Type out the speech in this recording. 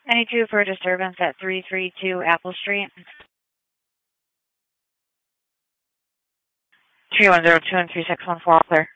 I need you for a disturbance at 332 Apple Street. 3102 and 3614, all clear.